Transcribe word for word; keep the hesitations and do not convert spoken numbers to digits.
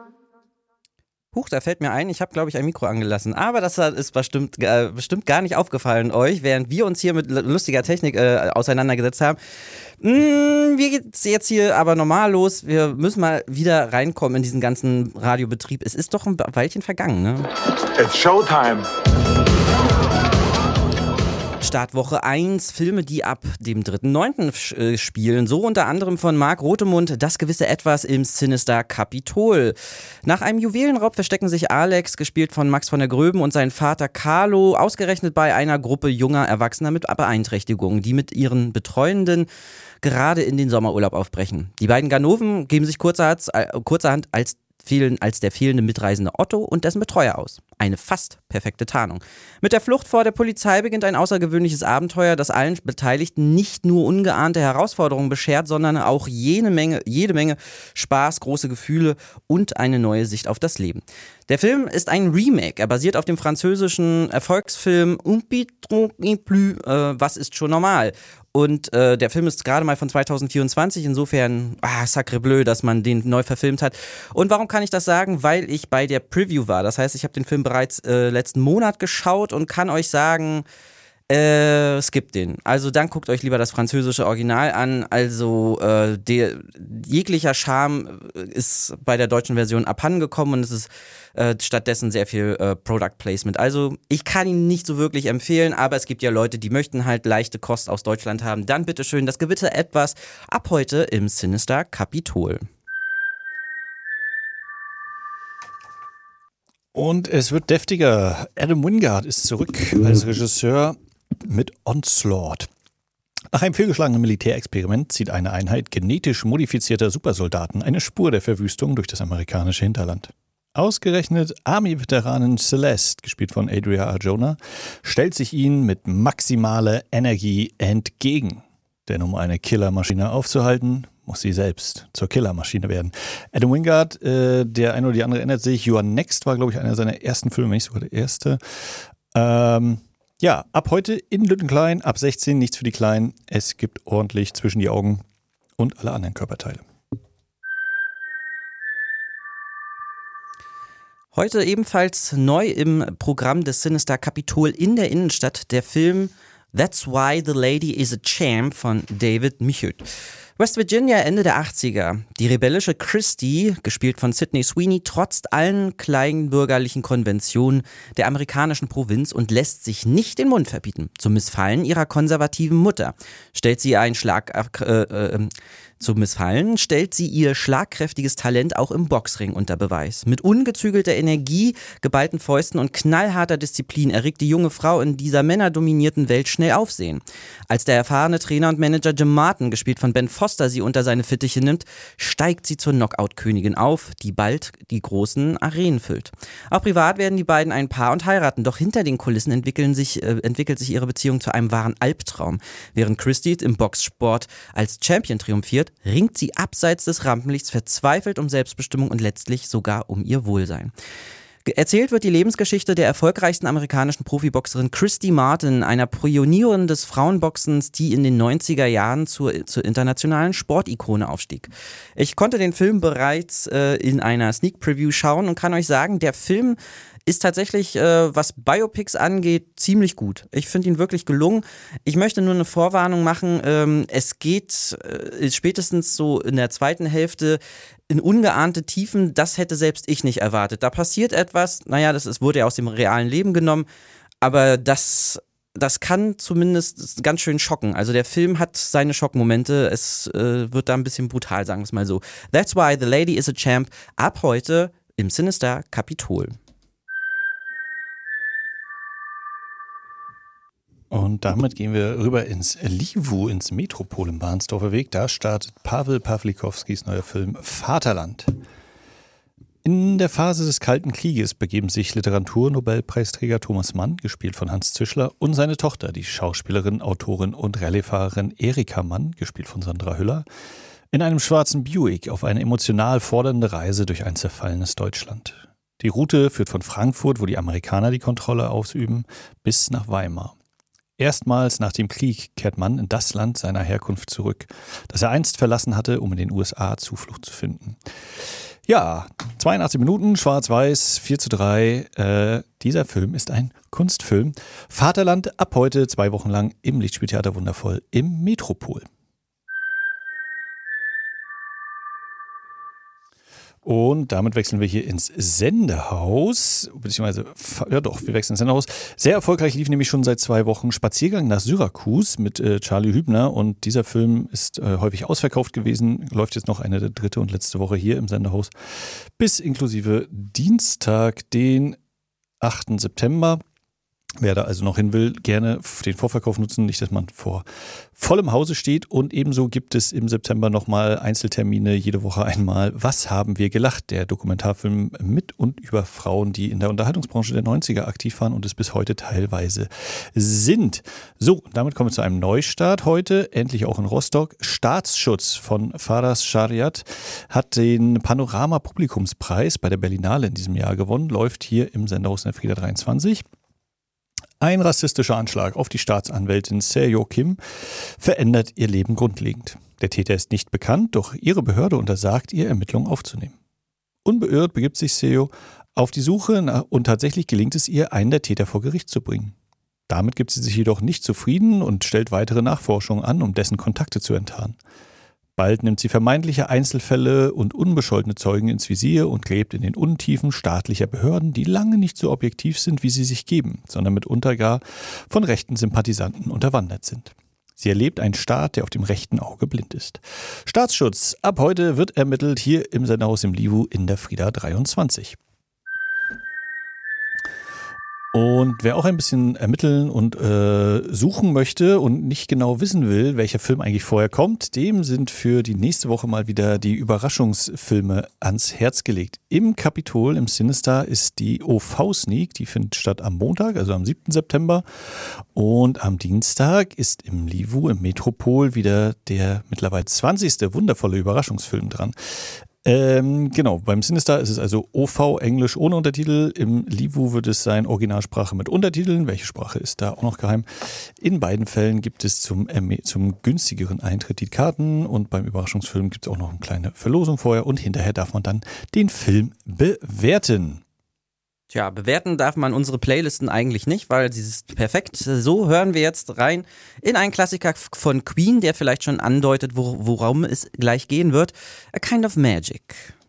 Huch, da fällt mir ein, ich habe, glaube ich, ein Mikro angelassen. Aber das ist bestimmt, äh, bestimmt gar nicht aufgefallen euch, während wir uns hier mit lustiger Technik äh, auseinandergesetzt haben. Mm, wie geht's jetzt hier aber normal los? Wir müssen mal wieder reinkommen in diesen ganzen Radiobetrieb. Es ist doch ein Weilchen vergangen, ne? It's Showtime. Startwoche eins, Filme, die ab dem dritten neunten äh, spielen. So unter anderem von Marc Rothemund, Das gewisse Etwas im Sinister Kapitol. Nach einem Juwelenraub verstecken sich Alex, gespielt von Max von der Gröben, und sein Vater Carlo, ausgerechnet bei einer Gruppe junger Erwachsener mit Beeinträchtigungen, die mit ihren Betreuenden gerade in den Sommerurlaub aufbrechen. Die beiden Ganoven geben sich kurzerhand, äh, kurzerhand als Fehlen als der fehlende Mitreisende Otto und dessen Betreuer aus. Eine fast perfekte Tarnung. Mit der Flucht vor der Polizei beginnt ein außergewöhnliches Abenteuer, das allen Beteiligten nicht nur ungeahnte Herausforderungen beschert, sondern auch jede Menge, jede Menge Spaß, große Gefühle und eine neue Sicht auf das Leben. Der Film ist ein Remake. Er basiert auf dem französischen Erfolgsfilm Un Pitre plus, äh, Was ist schon normal? Und äh, der Film ist gerade mal von zwanzig vierundzwanzig, insofern, ah, sacre bleu, dass man den neu verfilmt hat. Und warum kann ich das sagen? Weil ich bei der Preview war. Das heißt, ich habe den Film bereits äh, letzten Monat geschaut und kann euch sagen, äh, skippt den. Also dann guckt euch lieber das französische Original an. Also äh, der, jeglicher Charme ist bei der deutschen Version abhandengekommen und es ist äh, stattdessen sehr viel äh, Product Placement. Also ich kann ihn nicht so wirklich empfehlen, aber es gibt ja Leute, die möchten halt leichte Kost aus Deutschland haben. Dann bitteschön das gewisse Etwas ab heute im Sinister Kapitol. Und es wird deftiger. Adam Wingard ist zurück als Regisseur mit Onslaught. Nach einem fehlgeschlagenen Militärexperiment zieht eine Einheit genetisch modifizierter Supersoldaten eine Spur der Verwüstung durch das amerikanische Hinterland. Ausgerechnet Army-Veteranin Celeste, gespielt von Adria Arjona, stellt sich ihnen mit maximaler Energie entgegen. Denn um eine Killermaschine aufzuhalten, muss sie selbst zur Killermaschine werden. Adam Wingard, äh, der eine oder die andere erinnert sich, You Are Next war, glaube ich, einer seiner ersten Filme, wenn nicht sogar der erste. Ähm, ja, ab heute in Lüttenklein, ab sechzehn, nichts für die Kleinen. Es gibt ordentlich zwischen die Augen und alle anderen Körperteile. Heute ebenfalls neu im Programm des Sinister Kapitol in der Innenstadt der Film That's Why the Lady is a Champ von David Michôd. West Virginia, Ende der achtziger. Die rebellische Christie, gespielt von Sydney Sweeney, trotzt allen kleinbürgerlichen Konventionen der amerikanischen Provinz und lässt sich nicht den Mund verbieten. Zum Missfallen ihrer konservativen Mutter stellt sie ein Schlag... Äh, äh, Zum Missfallen stellt sie ihr schlagkräftiges Talent auch im Boxring unter Beweis. Mit ungezügelter Energie, geballten Fäusten und knallharter Disziplin erregt die junge Frau in dieser männerdominierten Welt schnell Aufsehen. Als der erfahrene Trainer und Manager Jim Martin, gespielt von Ben Foster, sie unter seine Fittiche nimmt, steigt sie zur Knockout-Königin auf, die bald die großen Arenen füllt. Auch privat werden die beiden ein Paar und heiraten, doch hinter den Kulissen entwickeln sich, äh, entwickelt sich ihre Beziehung zu einem wahren Albtraum. Während Christie im Boxsport als Champion triumphiert, ringt sie abseits des Rampenlichts verzweifelt um Selbstbestimmung und letztlich sogar um ihr Wohlsein. Erzählt wird die Lebensgeschichte der erfolgreichsten amerikanischen Profiboxerin Christy Martin, einer Pionierin des Frauenboxens, die in den neunziger Jahren zur, zur internationalen Sportikone aufstieg. Ich konnte den Film bereits äh, in einer Sneak Preview schauen und kann euch sagen, der Film ist tatsächlich, äh, was Biopics angeht, ziemlich gut. Ich finde ihn wirklich gelungen. Ich möchte nur eine Vorwarnung machen. Ähm, es geht äh, spätestens so in der zweiten Hälfte in ungeahnte Tiefen. Das hätte selbst ich nicht erwartet. Da passiert etwas. Naja, das ist, wurde ja aus dem realen Leben genommen. Aber das, das kann zumindest ganz schön schocken. Also der Film hat seine Schockmomente. Es äh, wird da ein bisschen brutal, sagen wir es mal so. That's Why the Lady is a Champ. Ab heute im Sinister Kapitol. Und damit gehen wir rüber ins Liwu, ins Metropol im Bahnsdorfer Weg. Da startet Pawel Pawlikowskis neuer Film Vaterland. In der Phase des Kalten Krieges begeben sich Literaturnobelpreisträger Thomas Mann, gespielt von Hans Zischler, und seine Tochter, die Schauspielerin, Autorin und Rallyefahrerin Erika Mann, gespielt von Sandra Hüller, in einem schwarzen Buick auf eine emotional fordernde Reise durch ein zerfallenes Deutschland. Die Route führt von Frankfurt, wo die Amerikaner die Kontrolle ausüben, bis nach Weimar. Erstmals nach dem Krieg kehrt Mann in das Land seiner Herkunft zurück, das er einst verlassen hatte, um in den U S A Zuflucht zu finden. Ja, zweiundachtzig Minuten, schwarz-weiß, vier zu drei. Äh, dieser Film ist ein Kunstfilm. Vaterland ab heute zwei Wochen lang im Lichtspieltheater Wundervoll im Metropol. Und damit wechseln wir hier ins Sendehaus, beziehungsweise, ja doch, wir wechseln ins Sendehaus. Sehr erfolgreich lief nämlich schon seit zwei Wochen Spaziergang nach Syrakus mit äh, Charlie Hübner und dieser Film ist äh, häufig ausverkauft gewesen, läuft jetzt noch eine der dritte und letzte Woche hier im Sendehaus, bis inklusive Dienstag, den achten September. Wer da also noch hin will, gerne den Vorverkauf nutzen, nicht, dass man vor vollem Hause steht. Und ebenso gibt es im September nochmal Einzeltermine, jede Woche einmal. Was haben wir gelacht? Der Dokumentarfilm mit und über Frauen, die in der Unterhaltungsbranche der neunziger aktiv waren und es bis heute teilweise sind. So, damit kommen wir zu einem Neustart heute, endlich auch in Rostock. Staatsschutz von Faras Shariat hat den Panorama-Publikumspreis bei der Berlinale in diesem Jahr gewonnen, läuft hier im Sendehaus in der Frieda dreiundzwanzig. Ein rassistischer Anschlag auf die Staatsanwältin Seo Kim verändert ihr Leben grundlegend. Der Täter ist nicht bekannt, doch ihre Behörde untersagt ihr, Ermittlungen aufzunehmen. Unbeirrt begibt sich Seo auf die Suche und tatsächlich gelingt es ihr, einen der Täter vor Gericht zu bringen. Damit gibt sie sich jedoch nicht zufrieden und stellt weitere Nachforschungen an, um dessen Kontakte zu enttarnen. Bald nimmt sie vermeintliche Einzelfälle und unbescholtene Zeugen ins Visier und gräbt in den Untiefen staatlicher Behörden, die lange nicht so objektiv sind, wie sie sich geben, sondern mitunter gar von rechten Sympathisanten unterwandert sind. Sie erlebt einen Staat, der auf dem rechten Auge blind ist. Staatsschutz. Ab heute wird ermittelt hier im Sendehaus im Livu in der Frieda dreiundzwanzig. Und wer auch ein bisschen ermitteln und äh, suchen möchte und nicht genau wissen will, welcher Film eigentlich vorher kommt, dem sind für die nächste Woche mal wieder die Überraschungsfilme ans Herz gelegt. Im Kapitol, im Sinister, ist die O V-Sneak, die findet statt am Montag, also am siebten September. Und am Dienstag ist im Livu, im Metropol, wieder der mittlerweile zwanzigste wundervolle Überraschungsfilm dran. Ähm, genau, beim Sinister ist es also O V, Englisch ohne Untertitel. Im Livu wird es sein Originalsprache mit Untertiteln. Welche Sprache ist da auch noch geheim? In beiden Fällen gibt es zum, äh, zum günstigeren Eintritt die Karten und beim Überraschungsfilm gibt es auch noch eine kleine Verlosung vorher und hinterher darf man dann den Film bewerten. Tja, bewerten darf man unsere Playlisten eigentlich nicht, weil sie ist perfekt. So hören wir jetzt rein in einen Klassiker von Queen, der vielleicht schon andeutet, worum es gleich gehen wird. A Kind of Magic.